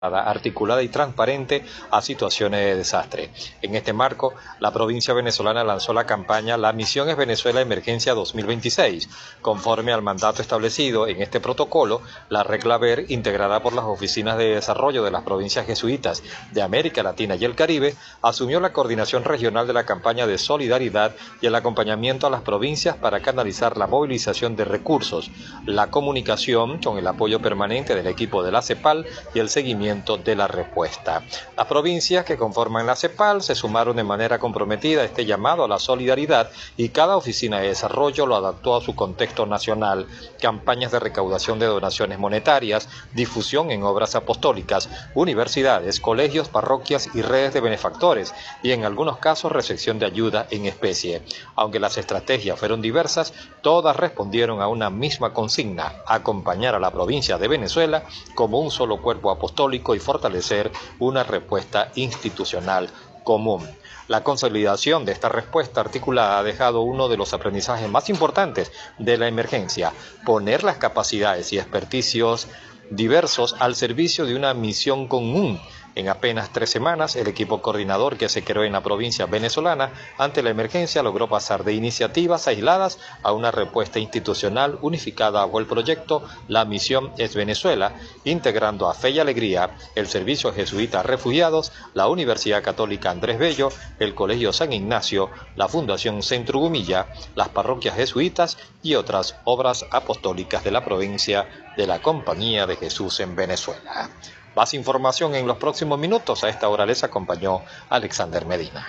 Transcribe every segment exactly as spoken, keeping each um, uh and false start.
articulada y transparente a situaciones de desastre. En este marco, la provincia venezolana lanzó la campaña La Misión es Venezuela Emergencia dos mil veintiséis. Conforme al mandato establecido en este protocolo, la regla ver, integrada por las oficinas de desarrollo de las provincias jesuitas de América Latina y el Caribe, asumió la coordinación regional de la campaña de solidaridad y el acompañamiento a las provincias para canalizar la movilización de recursos, la comunicación con el apoyo permanente del equipo de la CEPAL y el seguimiento de la respuesta. Las provincias que conforman la CEPAL se sumaron de manera comprometida a este llamado a la solidaridad y cada oficina de desarrollo lo adaptó a su contexto nacional. Campañas de recaudación de donaciones monetarias, difusión en obras apostólicas, universidades, colegios, parroquias y redes de benefactores y en algunos casos recepción de ayuda en especie. Aunque las estrategias fueron diversas, todas respondieron a una misma consigna: acompañar a la provincia de Venezuela como un solo cuerpo apostólico y fortalecer una respuesta institucional común. La consolidación de esta respuesta articulada ha dejado uno de los aprendizajes más importantes de la emergencia: poner las capacidades y experticios diversos al servicio de una misión común. En apenas tres semanas, el equipo coordinador que se creó en la provincia venezolana ante la emergencia logró pasar de iniciativas aisladas a una respuesta institucional unificada bajo el proyecto La Misión es Venezuela, integrando a Fe y Alegría, el Servicio Jesuita a Refugiados, la Universidad Católica Andrés Bello, el Colegio San Ignacio, la Fundación Centro Gumilla, las parroquias jesuitas y otras obras apostólicas de la provincia de la Compañía de Jesús en Venezuela. Más información en los próximos minutos. A esta hora les acompañó Alexander Medina.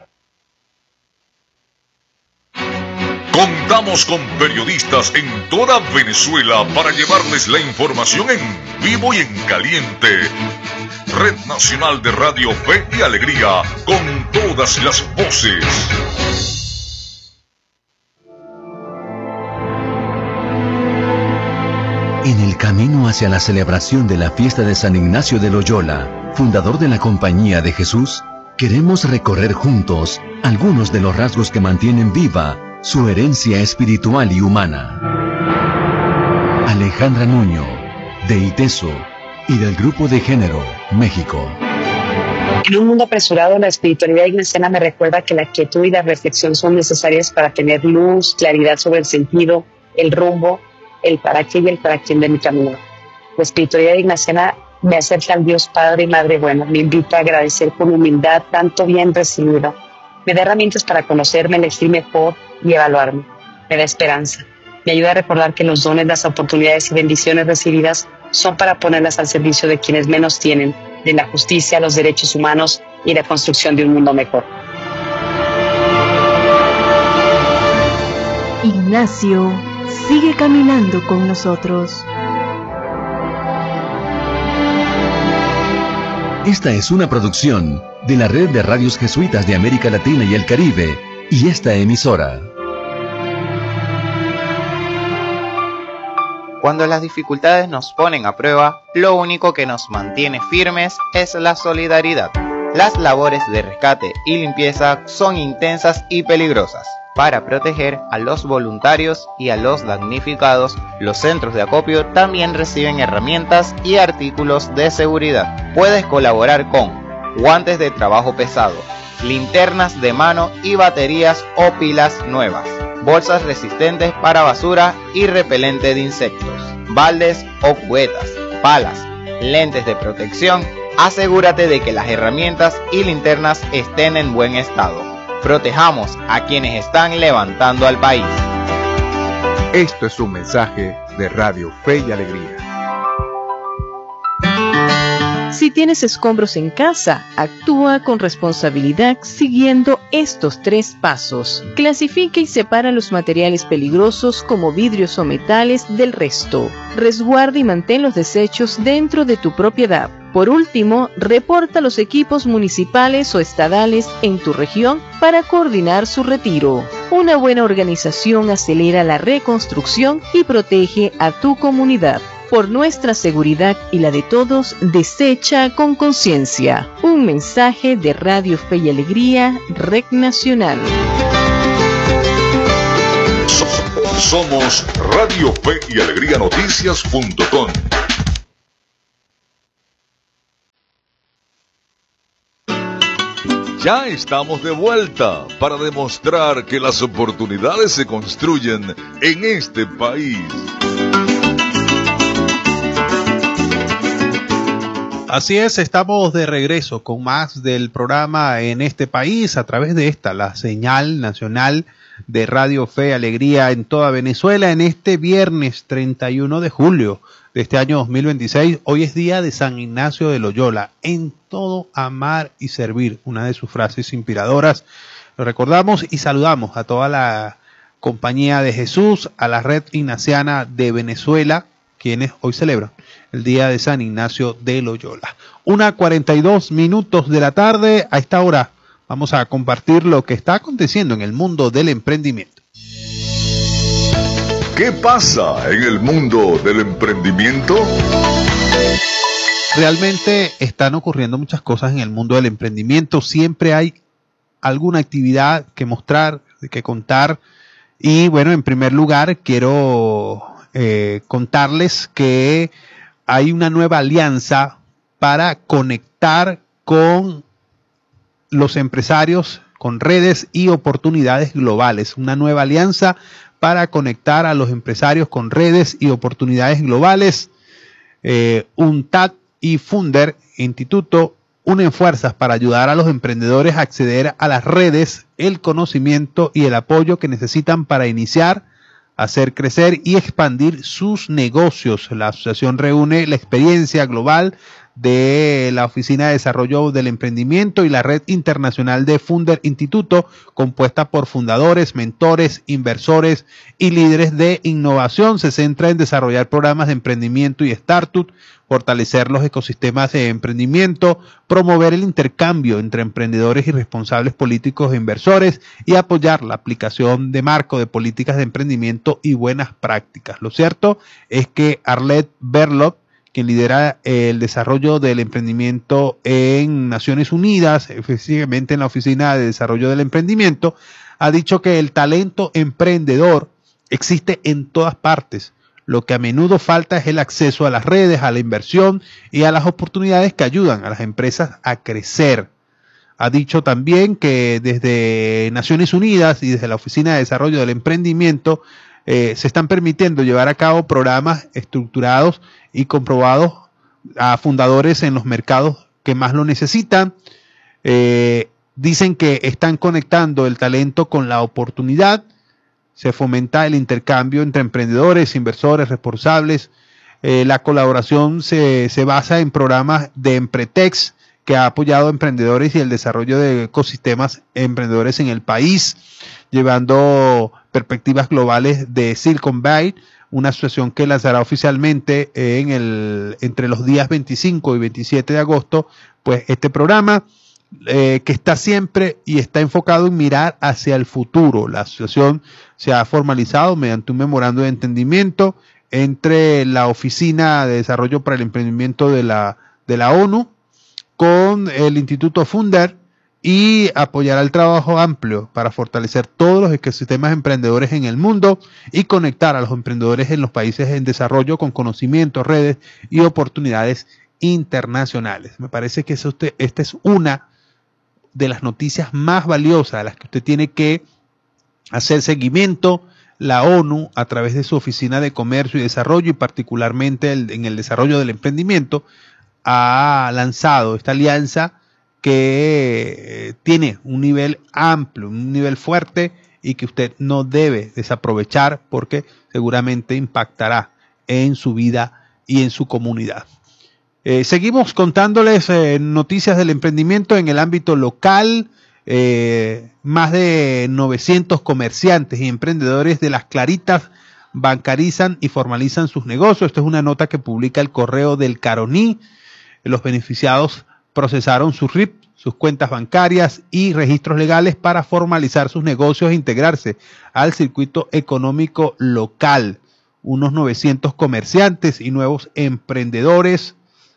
Contamos con periodistas en toda Venezuela para llevarles la información en vivo y en caliente. Red Nacional de Radio Fe y Alegría, con todas las voces. En el camino hacia la celebración de la fiesta de San Ignacio de Loyola, fundador de la Compañía de Jesús, queremos recorrer juntos algunos de los rasgos que mantienen viva su herencia espiritual y humana. Alejandra Nuño, de ITESO y del Grupo de Género, México. En un mundo apresurado, la espiritualidad ignaciana me recuerda que la quietud y la reflexión son necesarias para tener luz, claridad sobre el sentido, el rumbo, el para qué y el para quién de mi camino. La espiritualidad ignaciana me acerca al Dios Padre y Madre Buena, me invita a agradecer con humildad tanto bien recibido, me da herramientas para conocerme, elegir mejor y evaluarme, me da esperanza, me ayuda a recordar que los dones, las oportunidades y bendiciones recibidas son para ponerlas al servicio de quienes menos tienen, de la justicia, los derechos humanos y la construcción de un mundo mejor. Ignacio sigue caminando con nosotros. Esta es una producción de la Red de Radios Jesuitas de América Latina y el Caribe y esta emisora. Cuando las dificultades nos ponen a prueba, lo único que nos mantiene firmes es la solidaridad. Las labores de rescate y limpieza son intensas y peligrosas. Para proteger a los voluntarios y a los damnificados, los centros de acopio también reciben herramientas y artículos de seguridad. Puedes colaborar con guantes de trabajo pesado, linternas de mano y baterías o pilas nuevas, bolsas resistentes para basura y repelente de insectos, baldes o cubetas, palas, lentes de protección. Asegúrate de que las herramientas y linternas estén en buen estado. Protejamos a quienes están levantando al país. Esto es un mensaje de Radio Fe y Alegría. Si tienes escombros en casa, actúa con responsabilidad siguiendo estos tres pasos. Clasifica y separa los materiales peligrosos como vidrios o metales del resto. Resguarda y mantén los desechos dentro de tu propiedad. Por último, reporta los equipos municipales o estadales en tu región para coordinar su retiro. Una buena organización acelera la reconstrucción y protege a tu comunidad. Por nuestra seguridad y la de todos, desecha con conciencia. Un mensaje de Radio Fe y Alegría, Red Nacional. Somos Radio Fe y Alegría Noticias punto com. Ya estamos de vuelta para demostrar que las oportunidades se construyen en este país. Así es, estamos de regreso con más del programa En este país a través de esta, la señal nacional de Radio Fe y Alegría en toda Venezuela en este viernes treinta y uno de julio de este año dos mil veintiséis. Hoy es día de San Ignacio de Loyola. En todo amar y servir, una de sus frases inspiradoras. Lo recordamos y saludamos a toda la Compañía de Jesús, a la Red Ignaciana de Venezuela, quienes hoy celebran el día de San Ignacio de Loyola. Una cuarenta y dos minutos de la tarde. A esta hora vamos a compartir lo que está aconteciendo en el mundo del emprendimiento. ¿Qué pasa en el mundo del emprendimiento? Realmente están ocurriendo muchas cosas en el mundo del emprendimiento. Siempre hay alguna actividad que mostrar, que contar. Y bueno, en primer lugar quiero eh, contarles que hay una nueva alianza para conectar con los empresarios, con redes y oportunidades globales. Una nueva alianza para conectar a los empresarios con redes y oportunidades globales. Eh, UNTAD y Funder, Instituto, unen fuerzas para ayudar a los emprendedores a acceder a las redes, el conocimiento y el apoyo que necesitan para iniciar, hacer crecer y expandir sus negocios. La asociación reúne la experiencia global de la Oficina de Desarrollo del Emprendimiento y la Red Internacional de Funder Instituto, compuesta por fundadores, mentores, inversores y líderes de innovación. Se centra en desarrollar programas de emprendimiento y startup, fortalecer los ecosistemas de emprendimiento, promover el intercambio entre emprendedores y responsables políticos e inversores y apoyar la aplicación de marco de políticas de emprendimiento y buenas prácticas. Lo cierto es que Arlette Berlot, quien lidera el desarrollo del emprendimiento en Naciones Unidas, específicamente en la Oficina de Desarrollo del Emprendimiento, ha dicho que el talento emprendedor existe en todas partes. Lo que a menudo falta es el acceso a las redes, a la inversión y a las oportunidades que ayudan a las empresas a crecer. Ha dicho también que desde Naciones Unidas y desde la Oficina de Desarrollo del Emprendimiento eh, se están permitiendo llevar a cabo programas estructurados y comprobados a fundadores en los mercados que más lo necesitan. Eh, dicen que están conectando el talento con la oportunidad. Se fomenta el intercambio entre emprendedores, inversores, responsables. Eh, la colaboración se, se basa en programas de Empretex, que ha apoyado a emprendedores y el desarrollo de ecosistemas emprendedores en el país, llevando perspectivas globales de Silicon Valley, una asociación que lanzará oficialmente en el, entre los días veinticinco y veintisiete de agosto, pues este programa eh, que está siempre y está enfocado en mirar hacia el futuro. La asociación se ha formalizado mediante un memorando de entendimiento entre la Oficina de Desarrollo para el Emprendimiento de la, de la ONU con el Instituto Funder y apoyará el trabajo amplio para fortalecer todos los ecosistemas emprendedores en el mundo y conectar a los emprendedores en los países en desarrollo con conocimientos, redes y oportunidades internacionales. Me parece que eso usted, esta es una de las noticias más valiosas a las que usted tiene que hacer seguimiento. La ONU, a través de su Oficina de Comercio y Desarrollo y particularmente el, en el desarrollo del emprendimiento, ha lanzado esta alianza que tiene un nivel amplio, un nivel fuerte y que usted no debe desaprovechar porque seguramente impactará en su vida y en su comunidad. Eh, seguimos contándoles eh, noticias del emprendimiento en el ámbito local. Eh, más de novecientos comerciantes y emprendedores de Las Claritas bancarizan y formalizan sus negocios. Esto es una nota que publica el Correo del Caroní. Los beneficiados procesaron su R I P, sus cuentas bancarias y registros legales para formalizar sus negocios e integrarse al circuito económico local. Unos novecientos comerciantes y nuevos emprendedores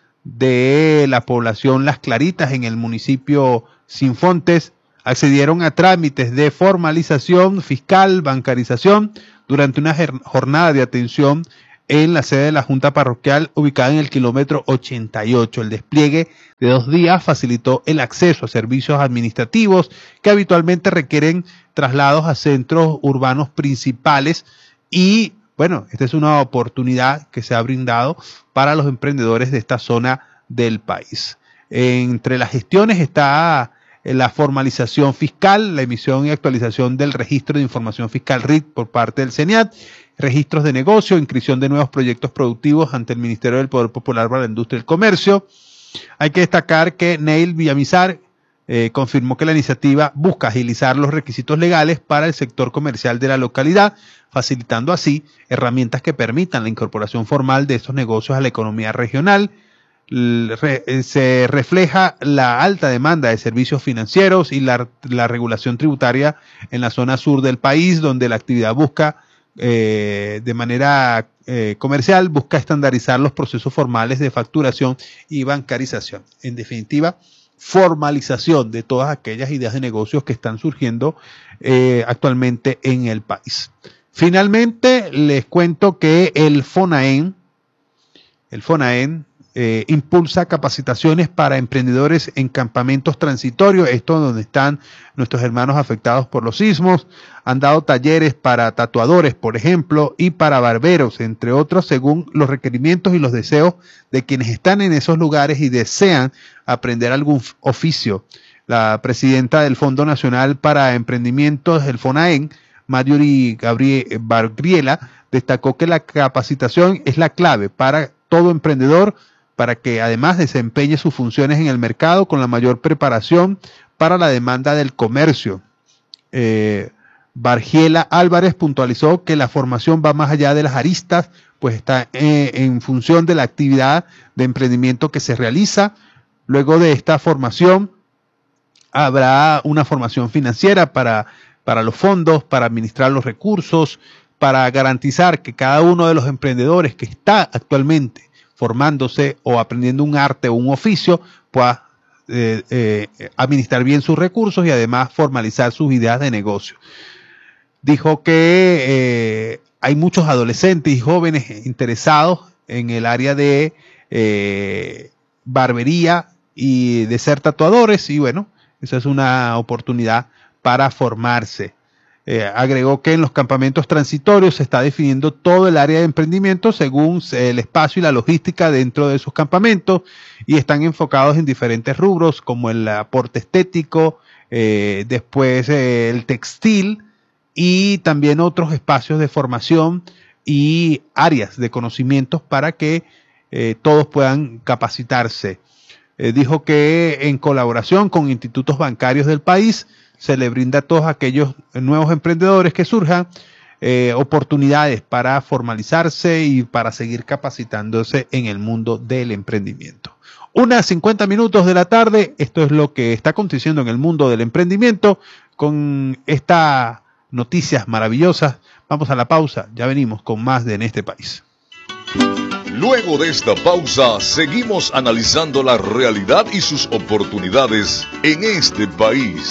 de la población Las Claritas en el municipio Sinfontes accedieron a trámites de formalización fiscal, bancarización durante una jornada de atención en la sede de la Junta Parroquial ubicada en el kilómetro ochenta y ocho. El despliegue de dos días facilitó el acceso a servicios administrativos que habitualmente requieren traslados a centros urbanos principales y, bueno, esta es una oportunidad que se ha brindado para los emprendedores de esta zona del país. Entre las gestiones está la formalización fiscal, la emisión y actualización del registro de información fiscal R I C por parte del CENIAT, registros de negocio, inscripción de nuevos proyectos productivos ante el Ministerio del Poder Popular para la Industria y el Comercio. Hay que destacar que Neil Villamizar eh, confirmó que la iniciativa busca agilizar los requisitos legales para el sector comercial de la localidad, facilitando así herramientas que permitan la incorporación formal de estos negocios a la economía regional. Se refleja la alta demanda de servicios financieros y la, la regulación tributaria en la zona sur del país, donde la actividad busca eh, de manera eh, comercial, busca estandarizar los procesos formales de facturación y bancarización. En definitiva, formalización de todas aquellas ideas de negocios que están surgiendo eh, actualmente en el país. Finalmente, les cuento que el FONAEN, el FONAEN, Eh, impulsa capacitaciones para emprendedores en campamentos transitorios, esto donde están nuestros hermanos afectados por los sismos. Han dado talleres para tatuadores, por ejemplo, y para barberos, entre otros, según los requerimientos y los deseos de quienes están en esos lugares y desean aprender algún oficio. La presidenta del Fondo Nacional para Emprendimientos, el FONAEN, Marjorie Gabriela, destacó que la capacitación es la clave para todo emprendedor, para que además desempeñe sus funciones en el mercado con la mayor preparación para la demanda del comercio. Eh, Bargiela Álvarez puntualizó que la formación va más allá de las aristas, pues está eh, en función de la actividad de emprendimiento que se realiza. Luego de esta formación habrá una formación financiera para, para los fondos, para administrar los recursos, para garantizar que cada uno de los emprendedores que está actualmente formándose o aprendiendo un arte o un oficio, pueda eh, eh, administrar bien sus recursos y además formalizar sus ideas de negocio. Dijo que eh, hay muchos adolescentes y jóvenes interesados en el área de eh, barbería y de ser tatuadores y bueno, esa es una oportunidad para formarse. Eh, agregó que en los campamentos transitorios se está definiendo todo el área de emprendimiento según el espacio y la logística dentro de esos campamentos y están enfocados en diferentes rubros como el aporte estético, eh, después eh, el textil y también otros espacios de formación y áreas de conocimientos para que eh, todos puedan capacitarse. Eh, dijo que en colaboración con institutos bancarios del país se le brinda a todos aquellos nuevos emprendedores que surjan eh, oportunidades para formalizarse y para seguir capacitándose en el mundo del emprendimiento. Unas cincuenta minutos de la tarde, esto es lo que está aconteciendo en el mundo del emprendimiento con estas noticias maravillosas. Vamos a la pausa, ya venimos con más de En este país. Luego de esta pausa, seguimos analizando la realidad y sus oportunidades en este país.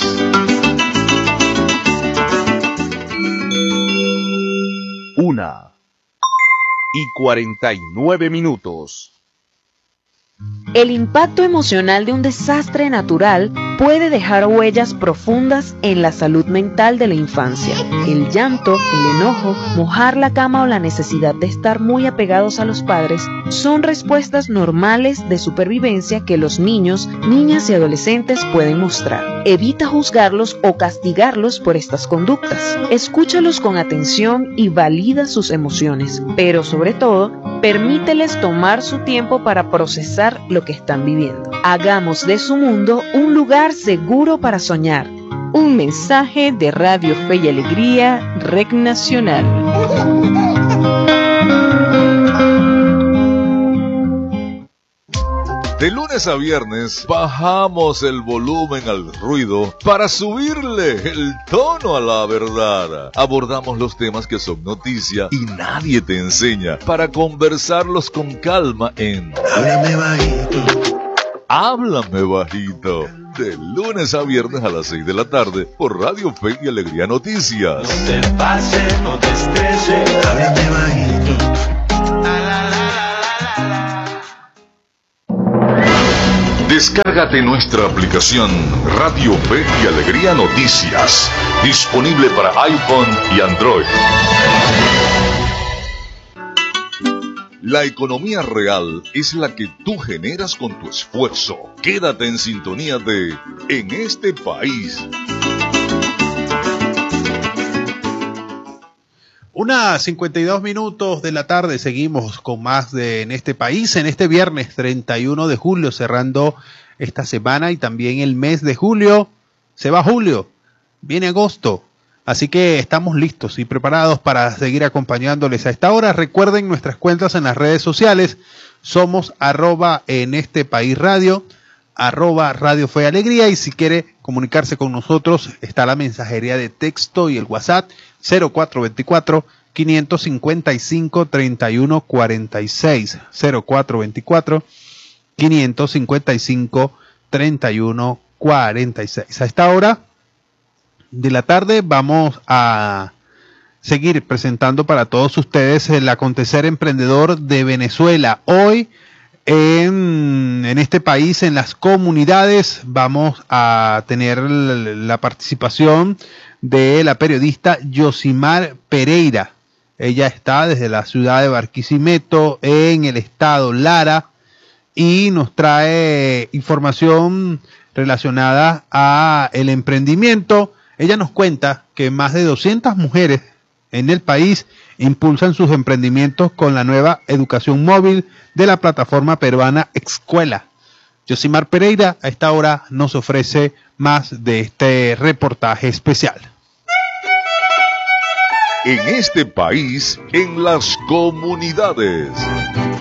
Una y cuarenta y nueve minutos. El impacto emocional de un desastre natural puede dejar huellas profundas en la salud mental de la infancia. El llanto, el enojo, mojar la cama o la necesidad de estar muy apegados a los padres son respuestas normales de supervivencia que los niños, niñas y adolescentes pueden mostrar. Evita juzgarlos o castigarlos por estas conductas. Escúchalos con atención y valida sus emociones, pero sobre todo, permíteles tomar su tiempo para procesar lo que están viviendo. Hagamos de su mundo un lugar seguro para soñar. Un mensaje de Radio Fe y Alegría, Red Nacional. De lunes a viernes bajamos el volumen al ruido para subirle el tono a la verdad. Abordamos los temas que son noticia y nadie te enseña para conversarlos con calma en Háblame Bajito. Háblame Bajito. De lunes a viernes a las seis de la tarde por Radio Fe y Alegría Noticias. No te pases, no te estreses. Háblame bajito. Descárgate nuestra aplicación Radio Fe y Alegría Noticias, disponible para iPhone y Android. La economía real es la que tú generas con tu esfuerzo. Quédate en sintonía de En este país. Una cincuenta y dos minutos de la tarde, seguimos con más de En este país, en este viernes treinta y uno de julio, cerrando esta semana y también el mes de julio. Se va julio, viene agosto. Así que estamos listos y preparados para seguir acompañándoles a esta hora. Recuerden nuestras cuentas en las redes sociales. Somos arroba en este país radio, arroba Radio Fe y Alegría. Y si quiere comunicarse con nosotros, está la mensajería de texto y el WhatsApp cero cuatro veinticuatro, quinientos cincuenta y cinco, treinta y uno cuarenta y seis. cero cuatro veinticuatro, quinientos cincuenta y cinco, treinta y uno cuarenta y seis. A esta hora de la tarde vamos a seguir presentando para todos ustedes el acontecer emprendedor de Venezuela. Hoy en, en este país, en las comunidades, vamos a tener la participación de la periodista Yosimar Pereira. Ella está desde la ciudad de Barquisimeto, en el estado Lara, y nos trae información relacionada a el emprendimiento. Ella nos cuenta que más de doscientas mujeres en el país impulsan sus emprendimientos con la nueva educación móvil de la plataforma peruana Escuela. Yosimar Pereira a esta hora nos ofrece más de este reportaje especial. En este país, en las comunidades.